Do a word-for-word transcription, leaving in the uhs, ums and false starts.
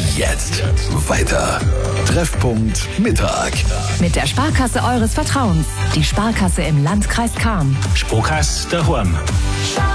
Jetzt weiter. Treffpunkt Mittag. Mit der Sparkasse eures Vertrauens. Die Sparkasse im Landkreis Cham. Sparkasse daheim.